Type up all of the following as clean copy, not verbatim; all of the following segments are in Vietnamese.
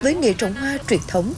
với nghề trồng hoa truyền thống.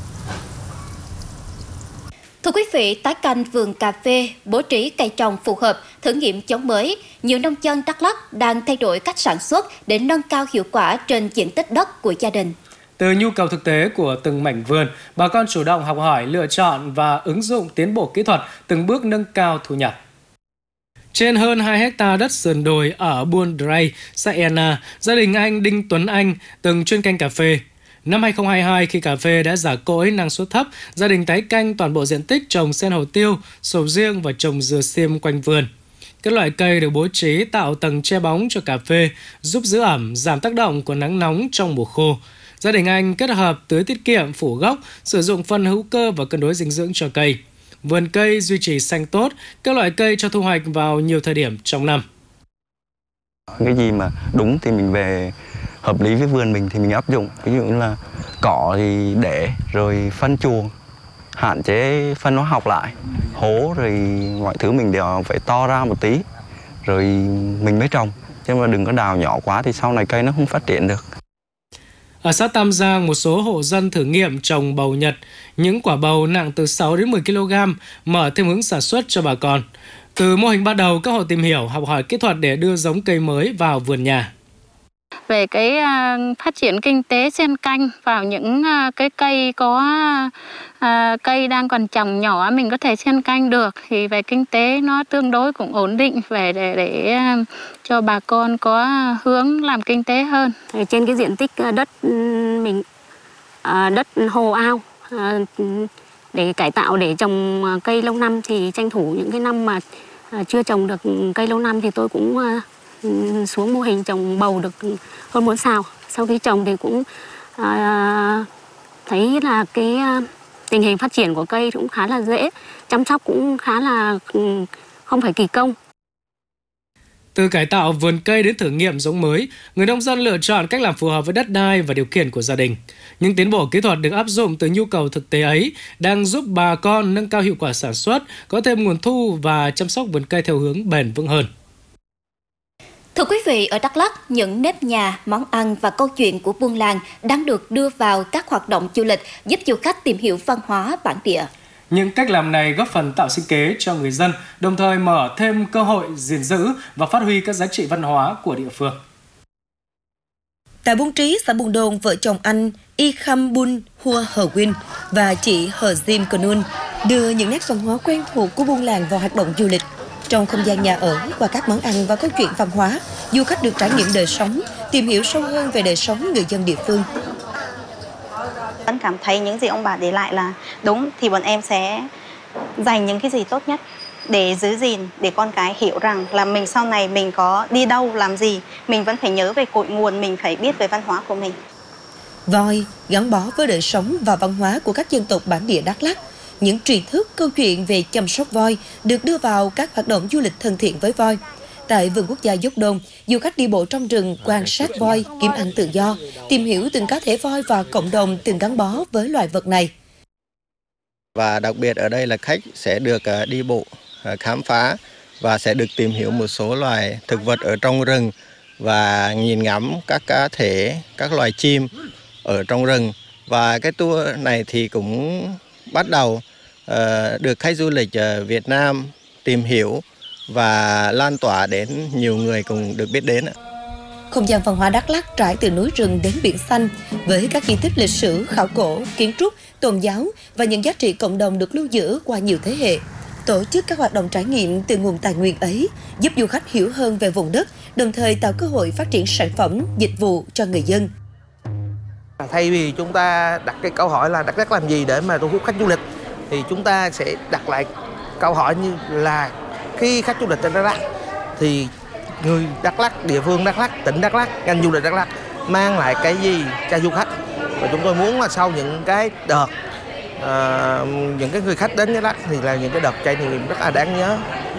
Thưa quý vị, tái canh vườn cà phê, bố trí cây trồng phù hợp, thử nghiệm giống mới. Nhiều nông dân Đắk Lắk đang thay đổi cách sản xuất để nâng cao hiệu quả trên diện tích đất của gia đình. Từ nhu cầu thực tế của từng mảnh vườn, bà con chủ động học hỏi, lựa chọn và ứng dụng tiến bộ kỹ thuật, từng bước nâng cao thu nhập. Trên hơn 2 hecta đất sườn đồi ở Buôn Dray, xã Ena, gia đình anh Đinh Tuấn Anh từng chuyên canh cà phê. Năm 2022, khi cà phê đã già cỗi, năng suất thấp, gia đình tái canh toàn bộ diện tích trồng sen hồ tiêu, sầu riêng và trồng dừa xiêm quanh vườn. Các loại cây được bố trí tạo tầng che bóng cho cà phê, giúp giữ ẩm, giảm tác động của nắng nóng trong mùa khô. Gia đình anh kết hợp tưới tiết kiệm, phủ gốc, sử dụng phân hữu cơ và cân đối dinh dưỡng cho cây. Vườn cây duy trì xanh tốt, các loại cây cho thu hoạch vào nhiều thời điểm trong năm. Cái gì mà đúng thì mình về hợp lý với vườn mình thì mình áp dụng. Ví dụ như là cỏ thì để, rồi phân chuồng, hạn chế phân hóa học lại, hố rồi mọi thứ mình đều phải to ra một tí, rồi mình mới trồng. Chứ mà đừng có đào nhỏ quá thì sau này cây nó không phát triển được. Ở xã Tam Giang, một số hộ dân thử nghiệm trồng bầu Nhật, những quả bầu nặng từ 6 đến 10 kg, mở thêm hướng sản xuất cho bà con. Từ mô hình ban đầu, các hộ tìm hiểu, học hỏi kỹ thuật để đưa giống cây mới vào vườn nhà. Về cái phát triển kinh tế xen canh vào những cái cây có cây đang còn trồng nhỏ mình có thể xen canh được, thì về kinh tế nó tương đối cũng ổn định về để cho bà con có hướng làm kinh tế hơn. Trên cái diện tích đất mình đất hồ ao để cải tạo để trồng cây lâu năm, thì tranh thủ những cái năm mà chưa trồng được cây lâu năm thì tôi cũng xuống mô hình trồng bầu được hơn 4 sào. Sau khi trồng thì cũng thấy là cái tình hình phát triển của cây cũng khá là dễ, chăm sóc cũng khá là không phải kỳ công. Từ cải tạo vườn cây đến thử nghiệm giống mới, người nông dân lựa chọn cách làm phù hợp với đất đai và điều kiện của gia đình. Những tiến bộ kỹ thuật được áp dụng từ nhu cầu thực tế ấy đang giúp bà con nâng cao hiệu quả sản xuất, có thêm nguồn thu và chăm sóc vườn cây theo hướng bền vững hơn. Thưa quý vị, ở Đắk Lắk, những nếp nhà, món ăn và câu chuyện của buôn làng đang được đưa vào các hoạt động du lịch, giúp du khách tìm hiểu văn hóa bản địa. Những cách làm này góp phần tạo sinh kế cho người dân, đồng thời mở thêm cơ hội gìn giữ và phát huy các giá trị văn hóa của địa phương. Tại Buôn Trí, xã Buôn Đôn, vợ chồng anh Y Kham Bun Hua Hờ Win và chị Hờ Jim Conun đưa những nét văn hóa quen thuộc của buôn làng vào hoạt động du lịch. Trong không gian nhà ở, qua các món ăn và câu chuyện văn hóa, du khách được trải nghiệm đời sống, tìm hiểu sâu hơn về đời sống người dân địa phương. Vẫn cảm thấy những gì ông bà để lại là đúng, thì bọn em sẽ dành những cái gì tốt nhất để giữ gìn, để con cái hiểu rằng là mình sau này mình có đi đâu làm gì, mình vẫn phải nhớ về cội nguồn, mình phải biết về văn hóa của mình. Voi gắn bó với đời sống và văn hóa của các dân tộc bản địa Đắk Lắk. Những truyền thuyết, câu chuyện về chăm sóc voi được đưa vào các hoạt động du lịch thân thiện với voi. Tại vườn quốc gia Dốc Đôn, du khách đi bộ trong rừng quan sát voi, kiếm ăn tự do, tìm hiểu từng cá thể voi và cộng đồng từng gắn bó với loài vật này. Và đặc biệt ở đây là khách sẽ được đi bộ, khám phá và sẽ được tìm hiểu một số loài thực vật ở trong rừng và nhìn ngắm các cá thể, các loài chim ở trong rừng. Và cái tour này thì cũng bắt đầu được khách du lịch Việt Nam tìm hiểu và lan tỏa đến nhiều người cùng được biết đến. Không gian văn hóa Đắk Lắk trải từ núi rừng đến biển xanh, với các di tích lịch sử, khảo cổ, kiến trúc, tôn giáo và những giá trị cộng đồng được lưu giữ qua nhiều thế hệ. Tổ chức các hoạt động trải nghiệm từ nguồn tài nguyên ấy giúp du khách hiểu hơn về vùng đất, đồng thời tạo cơ hội phát triển sản phẩm, dịch vụ cho người dân. Thay vì chúng ta đặt cái câu hỏi là Đắk Lắk làm gì để mà thu hút khách du lịch, thì chúng ta sẽ đặt lại câu hỏi như là khi khách du lịch đến Đắk Lắk thì người Đắk Lắk, địa phương Đắk Lắk, tỉnh Đắk Lắk, ngành du lịch Đắk Lắk mang lại cái gì cho du khách. Và chúng tôi muốn là sau những cái đợt những cái người khách đến Đắk Lắk thì là những cái đợt trải nghiệm rất là đáng nhớ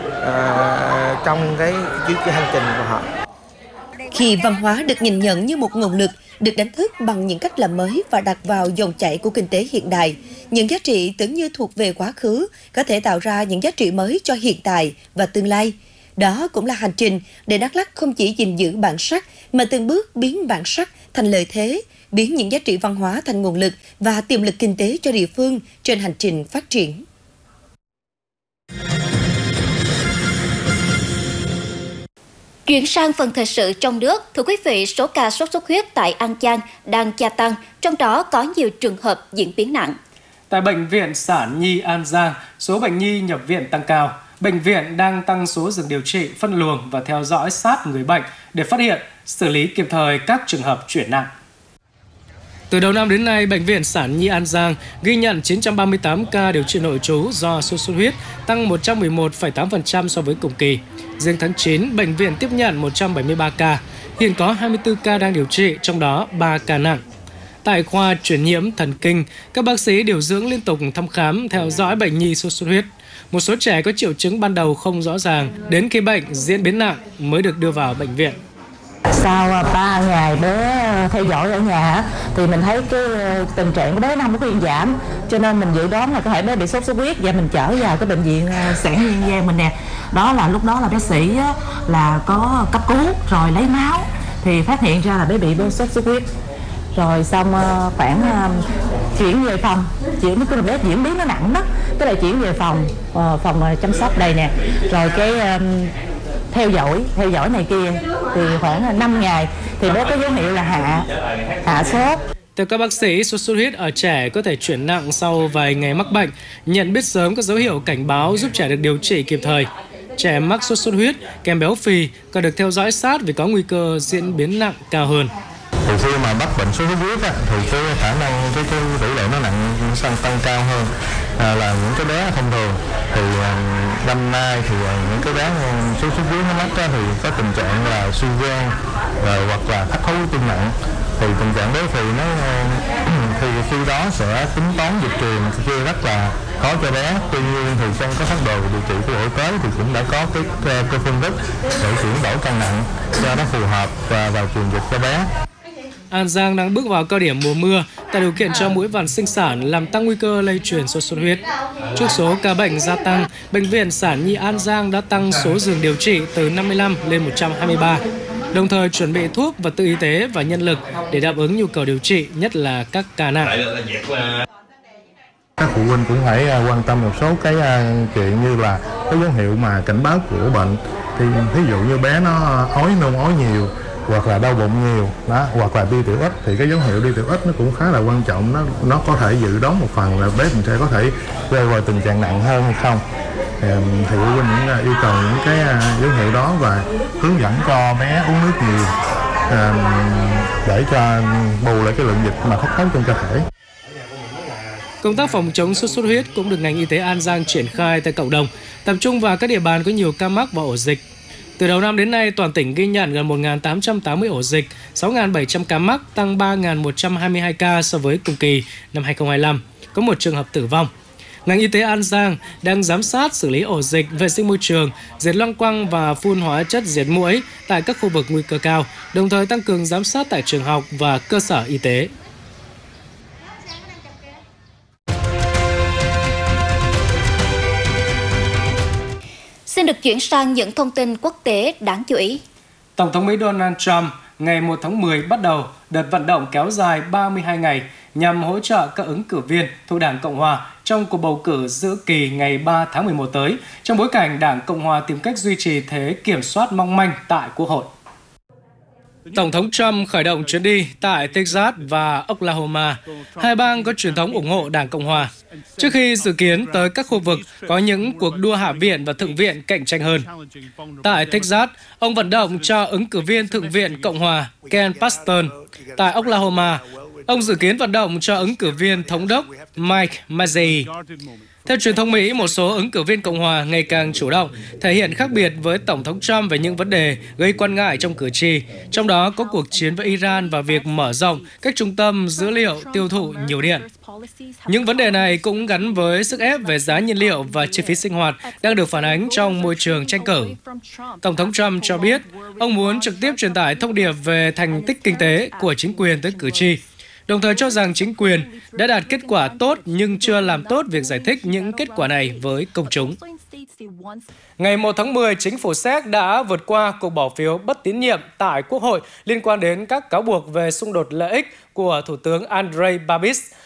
trong cái hành trình của họ. Khi văn hóa được nhìn nhận như một nguồn lực, được đánh thức bằng những cách làm mới và đặt vào dòng chảy của kinh tế hiện đại, những giá trị tưởng như thuộc về quá khứ có thể tạo ra những giá trị mới cho hiện tại và tương lai. Đó cũng là hành trình để Đắk Lắk không chỉ gìn giữ bản sắc mà từng bước biến bản sắc thành lợi thế, biến những giá trị văn hóa thành nguồn lực và tiềm lực kinh tế cho địa phương trên hành trình phát triển. Chuyển sang phần thời sự trong nước, thưa quý vị, số ca sốt xuất huyết tại An Giang đang gia tăng, trong đó có nhiều trường hợp diễn biến nặng. Tại Bệnh viện Sản Nhi An Giang, số bệnh nhi nhập viện tăng cao. Bệnh viện đang tăng số giường điều trị, phân luồng và theo dõi sát người bệnh để phát hiện, xử lý kịp thời các trường hợp chuyển nặng. Từ đầu năm đến nay, Bệnh viện Sản Nhi An Giang ghi nhận 938 ca điều trị nội trú do sốt xuất huyết, tăng 111,8% so với cùng kỳ. Riêng tháng 9, bệnh viện tiếp nhận 173 ca, hiện có 24 ca đang điều trị, trong đó 3 ca nặng. Tại khoa truyền nhiễm thần kinh, các bác sĩ điều dưỡng liên tục thăm khám, theo dõi bệnh nhi sốt xuất huyết. Một số trẻ có triệu chứng ban đầu không rõ ràng, đến khi bệnh diễn biến nặng mới được đưa vào bệnh viện. Sau 3 ngày bé theo dõi ở nhà thì mình thấy cái tình trạng của bé nó không có thuyên giảm, cho nên mình dự đoán là có thể bé bị sốt xuất huyết và mình chở vào cái bệnh viện Sản Nhi An Giang mình nè. Đó là lúc đó là bác sĩ là có cấp cứu rồi lấy máu thì phát hiện ra là bé bị sốt xuất huyết. Rồi xong khoảng chuyển về phòng, chuyển cái bé diễn biến nó nặng đó, tức là chuyển về phòng chăm sóc đây nè. Rồi cái theo dõi này kia thì khoảng 5 ngày thì bé có dấu hiệu là hạ sốt. Theo các bác sĩ, sốt xuất huyết ở trẻ có thể chuyển nặng sau vài ngày mắc bệnh. Nhận biết sớm các dấu hiệu cảnh báo giúp trẻ được điều trị kịp thời. Trẻ mắc sốt xuất huyết kèm béo phì cần được theo dõi sát vì có nguy cơ diễn biến nặng cao hơn. Thì khi mà mắc bệnh sốt xuất huyết thì cái khả năng cái tỷ lệ nó nặng tăng cao hơn là những cái bé thông thường. Thì năm nay thì những cái bé sốt xuất huyết nó mắc thì có tình trạng là suy gan rồi hoặc là thất thố tim nặng. Thì tình trạng béo phì nó thì khi đó sẽ tính toán dịch truyền kia rất là khó cho bé. Tuy nhiên thì trong các phác đồ điều trị của Bộ Y tế thì cũng đã có cái phương thức để chuyển đổi cân nặng cho nó phù hợp và vào truyền dịch cho bé. An Giang đang bước vào cao điểm mùa mưa, tạo điều kiện cho muỗi vằn sinh sản làm tăng nguy cơ lây truyền sốt xuất huyết. Trước số ca bệnh gia tăng, Bệnh viện Sản Nhi An Giang đã tăng số giường điều trị từ 55 lên 123, đồng thời chuẩn bị thuốc, vật tư y tế và nhân lực để đáp ứng nhu cầu điều trị, nhất là các ca nặng. Các phụ huynh cũng phải quan tâm một số cái chuyện như là cái dấu hiệu mà cảnh báo của bệnh. Thì ví dụ như bé nó ói nôn ói nhiều, hoặc là đau bụng nhiều đó, hoặc là đi tiểu ít thì cái dấu hiệu đi tiểu ít nó cũng khá là quan trọng, nó có thể dự đoán một phần là bé mình sẽ có thể rơi vào tình trạng nặng hơn hay không. Thì phụ huynh cũng yêu cầu những cái dấu hiệu đó và hướng dẫn cho bé uống nước nhiều để cho bù lại cái lượng dịch mà thất thoát trong cơ thể. Công tác phòng chống sốt xuất huyết cũng được ngành y tế An Giang triển khai tại cộng đồng, tập trung vào các địa bàn có nhiều ca mắc và ổ dịch. Từ đầu năm đến nay, toàn tỉnh ghi nhận gần 1.880 ổ dịch, 6.700 ca mắc, tăng 3.122 ca so với cùng kỳ năm 2025, có một trường hợp tử vong. Ngành y tế An Giang đang giám sát xử lý ổ dịch, vệ sinh môi trường, diệt loang quăng và phun hóa chất diệt muỗi tại các khu vực nguy cơ cao, đồng thời tăng cường giám sát tại trường học và cơ sở y tế. Xin được chuyển sang những thông tin quốc tế đáng chú ý. Tổng thống Mỹ Donald Trump ngày 1 tháng 10 bắt đầu đợt vận động kéo dài 32 ngày nhằm hỗ trợ các ứng cử viên thuộc Đảng Cộng Hòa trong cuộc bầu cử giữa kỳ ngày 3 tháng 11 tới, trong bối cảnh Đảng Cộng Hòa tìm cách duy trì thế kiểm soát mong manh tại Quốc hội. Tổng thống Trump khởi động chuyến đi tại Texas và Oklahoma, hai bang có truyền thống ủng hộ Đảng Cộng Hòa, trước khi dự kiến tới các khu vực có những cuộc đua hạ viện và thượng viện cạnh tranh hơn. Tại Texas, ông vận động cho ứng cử viên thượng viện Cộng Hòa Ken Paxton. Tại Oklahoma, ông dự kiến vận động cho ứng cử viên thống đốc Mike Mazzei. Theo truyền thông Mỹ, một số ứng cử viên Cộng hòa ngày càng chủ động, thể hiện khác biệt với Tổng thống Trump về những vấn đề gây quan ngại trong cử tri, trong đó có cuộc chiến với Iran và việc mở rộng các trung tâm dữ liệu tiêu thụ nhiều điện. Những vấn đề này cũng gắn với sức ép về giá nhiên liệu và chi phí sinh hoạt đang được phản ánh trong môi trường tranh cử. Tổng thống Trump cho biết ông muốn trực tiếp truyền tải thông điệp về thành tích kinh tế của chính quyền tới cử tri, đồng thời cho rằng chính quyền đã đạt kết quả tốt nhưng chưa làm tốt việc giải thích những kết quả này với công chúng. Ngày 1 tháng 10, chính phủ Séc đã vượt qua cuộc bỏ phiếu bất tín nhiệm tại Quốc hội liên quan đến các cáo buộc về xung đột lợi ích của Thủ tướng Andrej Babiš.